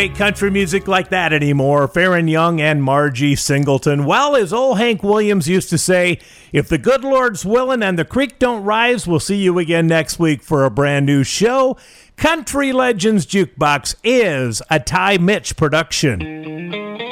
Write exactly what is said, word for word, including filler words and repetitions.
Country music like that anymore. Farron Young and Margie Singleton. Well, as old Hank Williams used to say, if the good Lord's willing and the creek don't rise, we'll see you again next week for a brand new show. Country Legends Jukebox is a Ty Mitch production.